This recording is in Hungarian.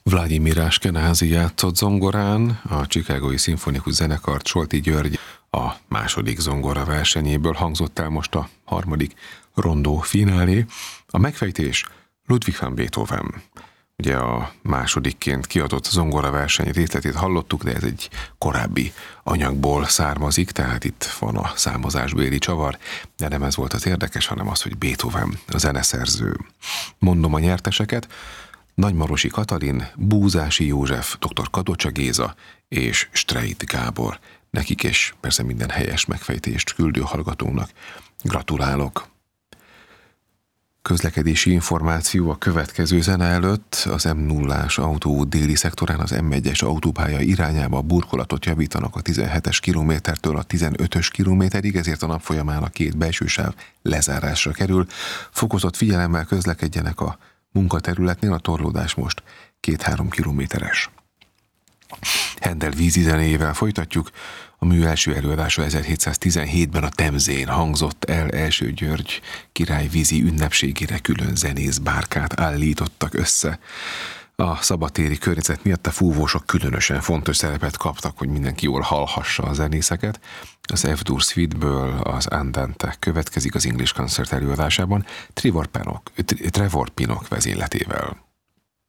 Vladimir Ashkenazi játszott zongorán, a Chicagói Szimfonikus Zenekart Solti György a második zongora versenyéből hangzott el most a harmadik rondó finálé. A megfejtés Ludwig van Beethoven. Ugye a másodikként kiadott zongora verseny részletét hallottuk, de ez egy korábbi anyagból származik, tehát itt van a számozásbéli csavar, de nem ez volt az érdekes, hanem az, hogy Beethoven a zeneszerző. Mondom a nyerteseket: Nagymarosi Katalin, Búzási József, dr. Kadocsa Géza és Streit Gábor. Nekik és persze minden helyes megfejtést küldő hallgatónak gratulálok. Közlekedési információ a következő zene előtt: az M0-ás autóút déli szektorán az M1-es autópálya irányába burkolatot javítanak a 17-es kilométertől a 15-ös kilométerig, ezért a nap folyamán a két belső sáv lezárásra kerül. Fokozott figyelemmel közlekedjenek a munkaterületnél, a torlódás most 2-3 kilométeres. Händel vízizenéjével folytatjuk. A mű első előadása 1717-ben a Temzén hangzott el. Első György király vízi ünnepségére külön zenész bárkát állítottak össze. A szabadtéri környezet miatt a fúvósok különösen fontos szerepet kaptak, hogy mindenki jól hallhassa a zenészeket. Az F-dur Suite-ből az Andante következik az English Concert előadásában Trevor Pinnock vezényletével.